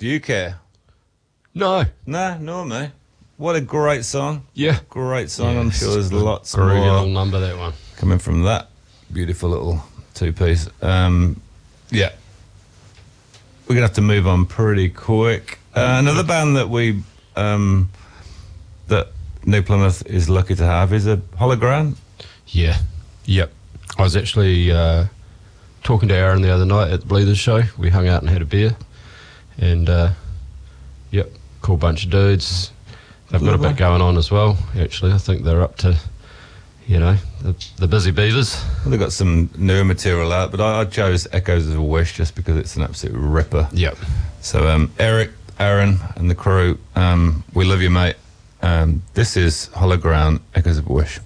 Do you care? No. Nah, nor me. What a great song. Yeah. Great song. Yeah, I'm sure there's lots groovy more little number, that one. coming from that beautiful little two-piece. Yeah. We're going to have to move on pretty quick. Another band that that New Plymouth is lucky to have is a Hologram. Yeah. Yep. I was actually talking to Aaron the other night at the Bleeders show. We hung out and had a beer. And, yep, cool bunch of dudes. They've got a bit going on as well, actually. I think they're up to, the Busy Beavers. Well, they've got some newer material out, but I chose Echoes of a Wish just because it's an absolute ripper. Yep. So, Eric, Aaron, and the crew, we love you, mate. This is Hologram, Echoes of a Wish.